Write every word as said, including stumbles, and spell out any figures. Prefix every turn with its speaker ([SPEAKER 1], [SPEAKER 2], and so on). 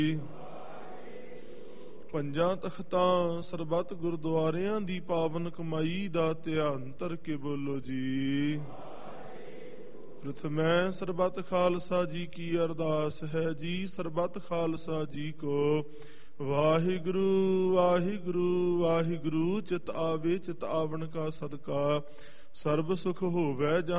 [SPEAKER 1] ਪੰਜਾਂ ਤਖਤਾਂ ਸਰਬੱਤ ਗੁਰਦੁਆਰਿਆਂ ਦੀ ਪਾਵਨ ਕਮਾਈ ਦਾ ਧਿਆਨ ਧਰ ਕੇ ਬੋਲੋ ਜੀ। ਪ੍ਰਥਮੈ ਸਰਬੱਤ ਖਾਲਸਾ ਜੀ ਕੀ ਅਰਦਾਸ ਹੈ ਜੀ। ਸਰਬੱਤ ਖਾਲਸਾ ਜੀ ਕੋ ਵਾਹਿਗੁਰੂ ਵਾਹਿਗੁਰੂ ਵਾਹਿਗੁਰੂ। ਚਿਤ ਆਵੇ ਚਿਤ ਆਵਣ ਕਾ ਸਦਕਾ ਸਰਬ ਸੁਖ ਹੋਵੇ।